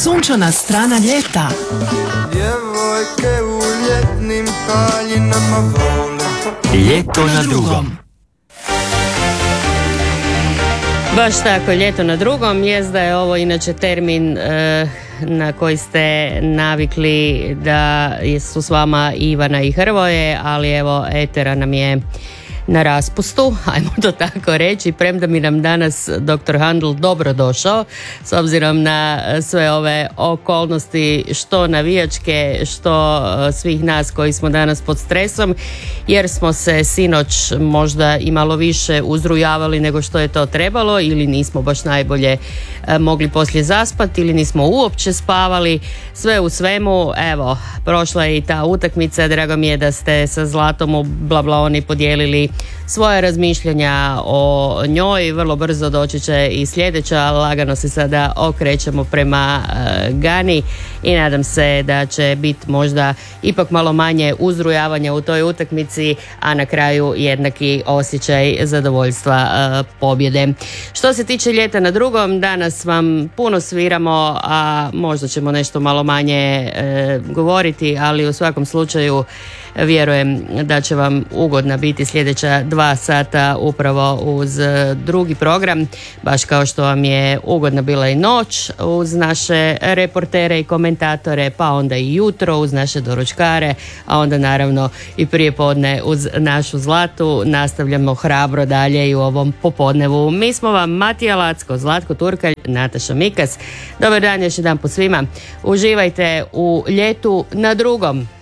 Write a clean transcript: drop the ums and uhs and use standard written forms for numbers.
Sunčana strana ljeta. Djevojke u ljetnim haljinama vole Ljeto na drugom. Baš tako, ljeto na drugom. Jest da je ovo inače termin na koji ste navikli da su s vama Ivana i Hrvoje, ali evo etera nam je na raspustu, ajmo to tako reći, premda mi nam danas dr. Handl dobro došao, s obzirom na sve ove okolnosti, što navijačke, što svih nas koji smo danas pod stresom, jer smo se sinoć možda i malo više uzrujavali nego što je to trebalo, ili nismo baš najbolje mogli poslije zaspati, ili nismo uopće spavali. Sve u svemu, evo, prošla je i ta utakmica, drago mi je da ste sa Zlatom u Blablaoni podijelili svoje razmišljanja o njoj. Vrlo brzo doći će i sljedeća, lagano se sada okrećemo prema Gani i nadam se da će biti možda ipak malo manje uzrujavanja u toj utakmici, a na kraju jednaki osjećaj zadovoljstva pobjede. Što se tiče ljeta na drugom, danas vam puno sviramo, a možda ćemo nešto malo manje govoriti, ali u svakom slučaju vjerujem da će vam ugodna biti sljedeća 2 sata upravo uz drugi program, baš kao što vam je ugodna bila i noć uz naše reportere i komentatore, pa onda i jutro uz naše doručkare, a onda naravno i prijepodne uz našu Zlatu. Nastavljamo hrabro dalje i u ovom popodnevu. Mi smo vam Matija Lacko, Zlatko Turkalj, Nataša Mikas. Dobar dan još jedan po svima. Uživajte u ljetu na drugom.